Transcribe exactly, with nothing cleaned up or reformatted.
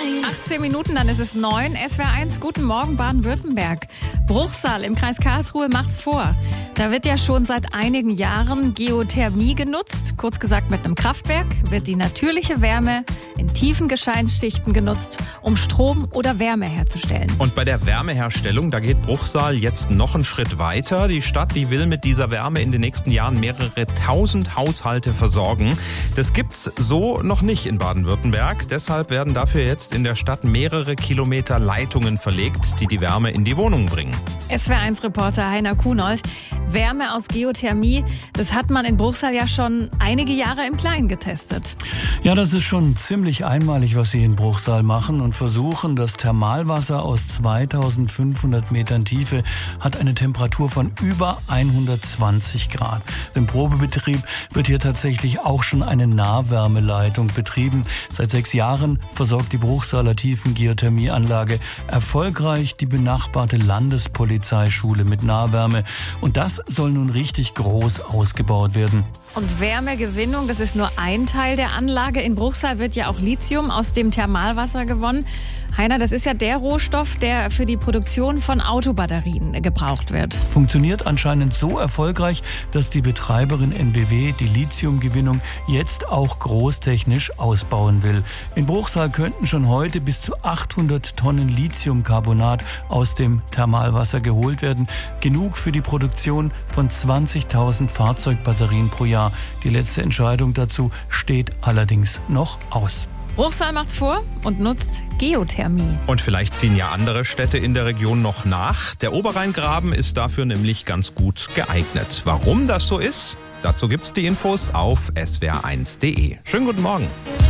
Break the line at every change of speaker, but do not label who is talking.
achtzehn Minuten, dann ist es neun. S W R eins, guten Morgen Baden-Württemberg. Bruchsal im Kreis Karlsruhe macht's vor. Da wird ja schon seit einigen Jahren Geothermie genutzt. Kurz gesagt, mit einem Kraftwerk wird die natürliche Wärme in tiefen Gesteinsschichten genutzt, um Strom oder Wärme herzustellen.
Und bei der Wärmeherstellung, da geht Bruchsal jetzt noch einen Schritt weiter. Die Stadt, die will mit dieser Wärme in den nächsten Jahren mehrere tausend Haushalte versorgen. Das gibt's so noch nicht in Baden-Württemberg. Deshalb werden dafür jetzt in der Stadt mehrere Kilometer Leitungen verlegt, die die Wärme in die Wohnungen bringen.
S W R eins Reporter Heiner Kunold. Wärme aus Geothermie, das hat man in Bruchsal ja schon einige Jahre im Kleinen getestet.
Ja, das ist schon ziemlich einmalig, was sie in Bruchsal machen und versuchen. Das Thermalwasser aus zweitausendfünfhundert Metern Tiefe hat eine Temperatur von über hundertzwanzig Grad. Im Probebetrieb wird hier tatsächlich auch schon eine Nahwärmeleitung betrieben. Seit sechs Jahren versorgt die Bruchsaler Tiefengeothermieanlage erfolgreich die benachbarte Landespolizeischule mit Nahwärme. Und das soll nun richtig groß ausgebaut werden.
Und Wärmegewinnung, das ist nur ein Teil der Anlage. In Bruchsal wird ja auch Lithium aus dem Thermalwasser gewonnen. Heiner, das ist ja der Rohstoff, der für die Produktion von Autobatterien gebraucht wird.
Funktioniert anscheinend so erfolgreich, dass die Betreiberin N B W die Lithiumgewinnung jetzt auch großtechnisch ausbauen will. In Bruchsal könnten schon heute bis zu achthundert Tonnen Lithiumcarbonat aus dem Thermalwasser geholt werden. Genug für die Produktion von zwanzigtausend Fahrzeugbatterien pro Jahr. Die letzte Entscheidung dazu steht allerdings noch aus.
Bruchsal macht's vor und nutzt Geothermie.
Und vielleicht ziehen ja andere Städte in der Region noch nach. Der Oberrheingraben ist dafür nämlich ganz gut geeignet. Warum das so ist, dazu gibt's die Infos auf s w r eins punkt d e. Schönen guten Morgen.